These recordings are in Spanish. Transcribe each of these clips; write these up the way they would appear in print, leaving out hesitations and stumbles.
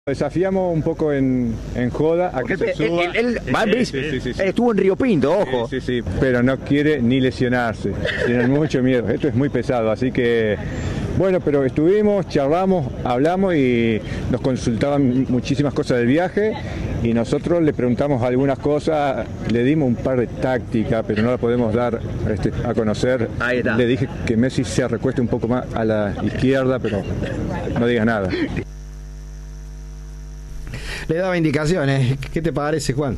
Desafiamos un poco en joda a que se suba. Él estuvo en Río Pinto, ojo. Sí, pero no quiere ni lesionarse. Tienen mucho miedo. Esto es muy pesado, así que... Bueno, pero estuvimos, charlamos, hablamos y nos consultaban muchísimas cosas del viaje y nosotros le preguntamos algunas cosas, le dimos un par de tácticas, pero no la podemos dar a conocer. Ahí está. Le dije que Messi se recueste un poco más a la izquierda, pero no diga nada. Le daba indicaciones. ¿Qué te parece, Juan?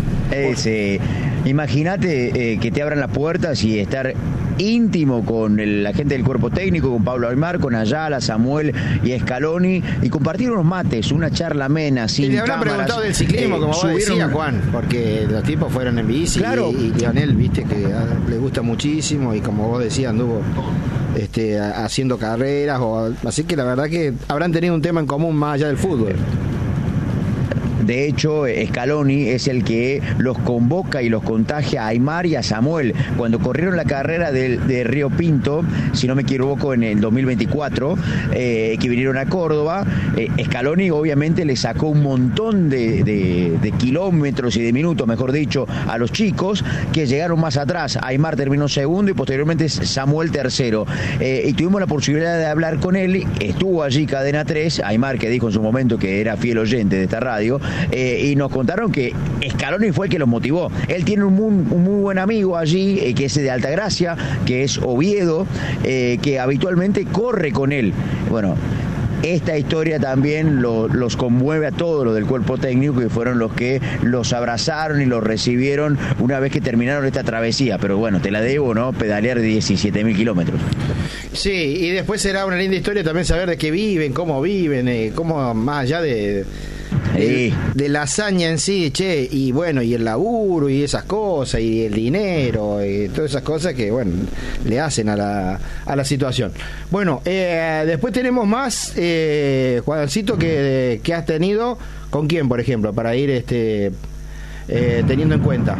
Imagínate que te abran las puertas y estar íntimo con la gente del cuerpo técnico, con Pablo Aimar, con Ayala, Samuel y Scaloni, y compartir unos mates, una charla amena, sin cámaras. Y le habrán preguntado del ciclismo, como vos decías, Juan, porque los tipos fueron en bici, claro. y Lionel, viste, que le gusta muchísimo, y como vos decías, anduvo haciendo carreras, así que la verdad que habrán tenido un tema en común más allá del fútbol. De hecho, Scaloni es el que los convoca y los contagia a Aimar y a Samuel. Cuando corrieron la carrera de Río Pinto, si no me equivoco, en el 2024, que vinieron a Córdoba, Scaloni obviamente le sacó un montón de kilómetros y de minutos, mejor dicho, a los chicos que llegaron más atrás. Aimar terminó segundo y posteriormente Samuel tercero. Y tuvimos la posibilidad de hablar con él. Estuvo allí Cadena 3, Aimar, que dijo en su momento que era fiel oyente de esta radio, y nos contaron que Scaloni fue el que los motivó. Él tiene un muy buen amigo allí, que es de Altagracia, que es Oviedo, que habitualmente corre con él. Bueno, esta historia también los conmueve a todos los del cuerpo técnico, que fueron los que los abrazaron y los recibieron una vez que terminaron esta travesía. Pero bueno, te la debo, ¿no? Pedalear 17.000 kilómetros. Sí, y después será una linda historia también saber de qué viven, cómo más allá de la hazaña en sí, y bueno, y el laburo y esas cosas, y el dinero, y todas esas cosas que, bueno, le hacen a la situación. Bueno, después tenemos más, Juancito, que has tenido, ¿con quién, por ejemplo? Para ir teniendo en cuenta.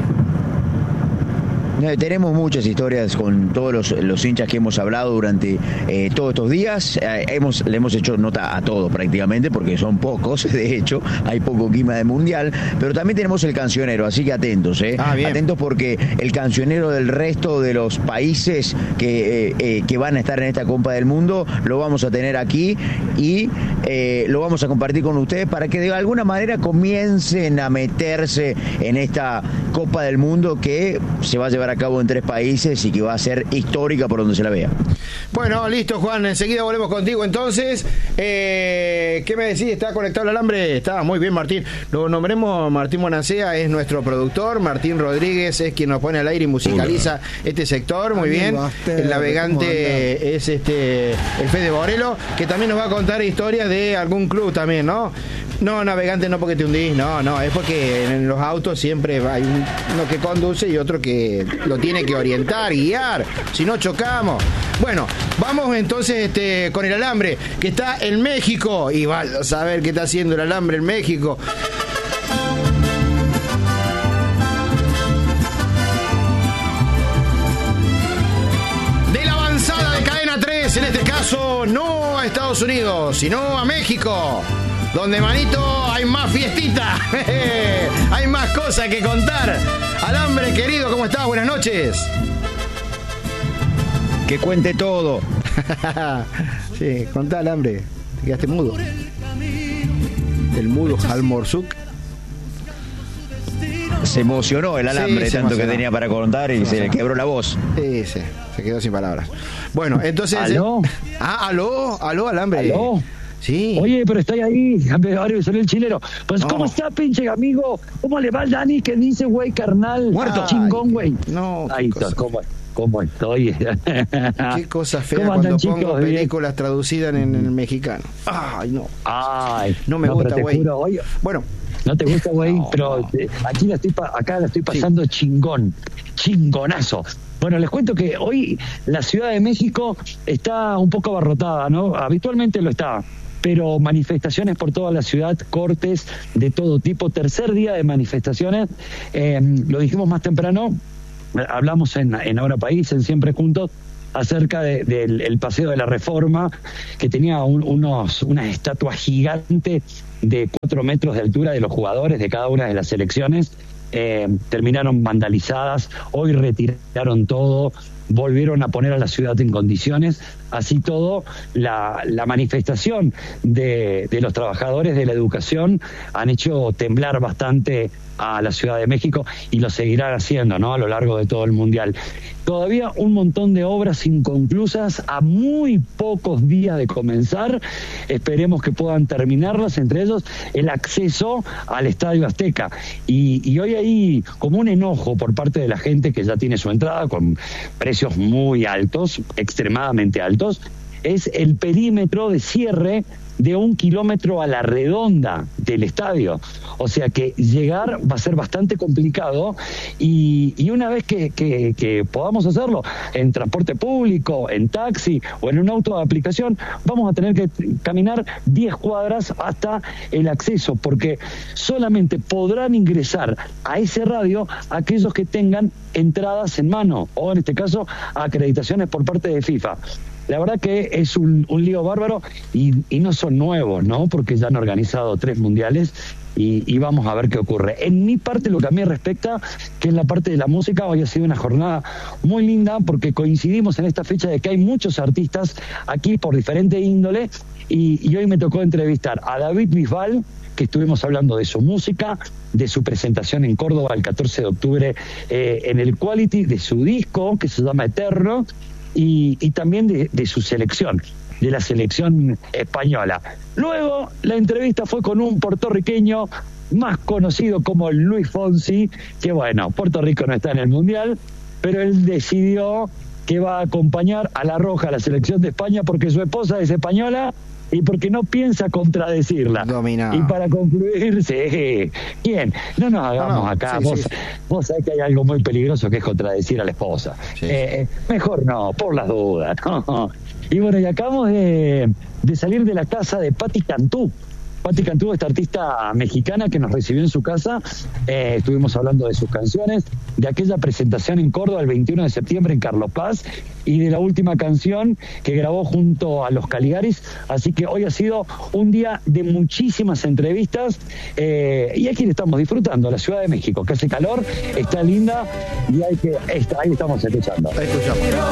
Tenemos muchas historias con todos los hinchas que hemos hablado durante todos estos días. Le hemos hecho nota a todos prácticamente, porque son pocos, de hecho, hay poco clima de mundial, pero también tenemos el cancionero, así que atentos, atentos, porque el cancionero del resto de los países que van a estar en esta Copa del Mundo lo vamos a tener aquí y lo vamos a compartir con ustedes para que de alguna manera comiencen a meterse en esta Copa del Mundo que se va a llevar a cabo en 3 países y que va a ser histórica por donde se la vea. Bueno, listo, Juan, enseguida volvemos contigo entonces. ¿Qué me decís? ¿Está conectado el alambre? Está muy bien, Martín. Lo nombremos Martín Bonancea, es nuestro productor. Martín Rodríguez es quien nos pone al aire y musicaliza este sector, muy bien. El navegante es el Fede Borelo, que también nos va a contar historias de algún club también, ¿no? No, navegante no porque te hundís, no, es porque en los autos siempre hay uno que conduce y otro que lo tiene que orientar, guiar, si no chocamos. Bueno, vamos entonces con el alambre, que está en México, y va a saber qué está haciendo el alambre en México. De la avanzada de Cadena 3, en este caso no a Estados Unidos, sino a México, donde, manito, hay más fiestita, hay más cosas que contar. Alambre, querido, ¿cómo estás? Buenas noches. Que cuente todo. Sí, contá, Alambre. Te quedaste mudo. El mudo Almorzuk. Se emocionó el alambre, tanto que tenía para contar, y se le quebró la voz. Sí, se quedó sin palabras. Bueno, entonces... ¿Aló? Aló, Alambre. ¿Aló? Sí. Oye, pero estoy ahí, ahora me salió el chileno. Pues, ¿cómo está, pinche amigo? ¿Cómo le va al Dani que dice, güey, carnal? Muerto. Chingón, güey. No, ahí está, ¿cómo estoy? Qué cosa fea cuando pongo películas traducidas en el mexicano. Ay, no. Ay, no me gusta, güey. Bueno. No te gusta, güey, no, pero aquí acá la estoy pasando chingón, chingonazo. Bueno, les cuento que hoy la Ciudad de México está un poco abarrotada, ¿no? Habitualmente lo está, pero manifestaciones por toda la ciudad, cortes de todo tipo, tercer día de manifestaciones, lo dijimos más temprano, hablamos en Ahora País, en Siempre Juntos, acerca del Paseo de la Reforma, que tenía unas estatuas gigantes de 4 metros de altura de los jugadores de cada una de las selecciones terminaron vandalizadas. Hoy retiraron todo, volvieron a poner a la ciudad en condiciones. Así todo, la manifestación de los trabajadores de la educación han hecho temblar bastante a la Ciudad de México y lo seguirán haciendo, ¿no?, a lo largo de todo el Mundial. Todavía un montón de obras inconclusas a muy pocos días de comenzar. Esperemos que puedan terminarlas, entre ellos el acceso al Estadio Azteca. Y hoy hay como un enojo por parte de la gente que ya tiene su entrada con precios muy altos, extremadamente altos. Es el perímetro de cierre de 1 kilómetro a la redonda del estadio. O sea que llegar va a ser bastante complicado y una vez que podamos hacerlo en transporte público, en taxi o en un auto de aplicación, vamos a tener que caminar 10 cuadras hasta el acceso, porque solamente podrán ingresar a ese radio aquellos que tengan entradas en mano o, en este caso, acreditaciones por parte de FIFA. La verdad que es un lío bárbaro y no son nuevos, ¿no? Porque ya han organizado 3 mundiales y vamos a ver qué ocurre. En mi parte, lo que a mí respecta, que en la parte de la música, hoy ha sido una jornada muy linda porque coincidimos en esta fecha de que hay muchos artistas aquí por diferente índole y hoy me tocó entrevistar a David Bisbal, que estuvimos hablando de su música, de su presentación en Córdoba el 14 de octubre en el Quality, de su disco que se llama Eterno, y también de su selección, de la selección española. Luego la entrevista fue con un puertorriqueño más conocido como Luis Fonsi, que bueno, Puerto Rico no está en el Mundial, pero él decidió que va a acompañar a La Roja, a la selección de España, porque su esposa es española y porque no piensa contradecirla. Dominado. Y para concluir, sí, ¿quién? No nos hagamos acá. Sí, vos sabés que hay algo muy peligroso que es contradecir a la esposa. Sí. Mejor no, por las dudas, ¿no? Y bueno, y acabamos de salir de la casa de Patti Cantú. Patti Cantú, esta artista mexicana que nos recibió en su casa. Estuvimos hablando de sus canciones, de aquella presentación en Córdoba el 21 de septiembre en Carlos Paz y de la última canción que grabó junto a los Caligaris. Así que hoy ha sido un día de muchísimas entrevistas y aquí le estamos disfrutando, la Ciudad de México, que hace calor, está linda y ahí estamos escuchando.